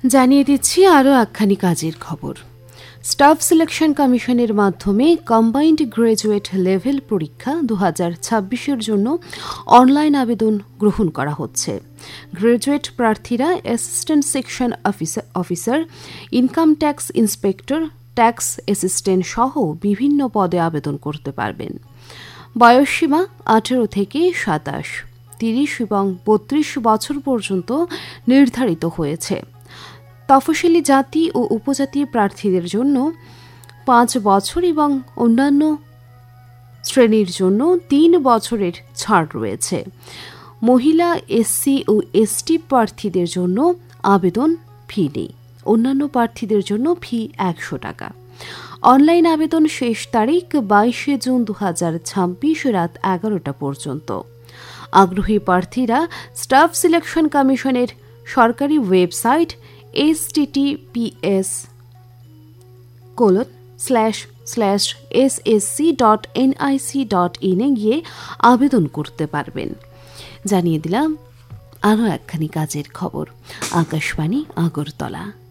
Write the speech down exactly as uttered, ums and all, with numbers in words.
জানিয়ে দিচ্ছি আরও একখানি কাজের খবর। স্টাফ সিলেকশন কমিশনের মাধ্যমে কম্বাইন্ড গ্রাজুয়েট লেভেল পরীক্ষা দু হাজার ছাব্বিশের জন্য অনলাইন আবেদন গ্রহণ করা হচ্ছে। গ্রাজুয়েট প্রার্থীরা assistant section officer officer income tax inspector, tax assistant সহ বিভিন্ন পদে আবেদন করতে পারবেন। বয়সসীমা আঠেরো থেকে সাতাশ, তিরিশ এবং বত্রিশ বছর পর্যন্ত নির্ধারিত হয়েছে। তফসিলি জাতি ও উপজাতি প্রার্থীদের জন্য পাঁচ বছর এবং অন্যান্য শ্রেণীর জন্য তিন বছরের ছাড় রয়েছে। মহিলা, এসসি ও এসটি প্রার্থীদের জন্য আবেদন ফি নেই। অন্যান্য প্রার্থীদের জন্য ফি একশো টাকা। অনলাইন আবেদন শেষ তারিখ বাইশে জুন দু হাজার ছাব্বিশ রাত এগারোটা পর্যন্ত। আগ্রহী প্রার্থীরা স্টাফ সিলেকশন কমিশনের সরকারি website H T T P S colon slash slash S S C dot N I C dot in a গিয়ে আবেদন করতে পারবেন। জানিয়ে দিলাম আরও একখানি কাজের খবর। আকাশবাণী আগরতলা।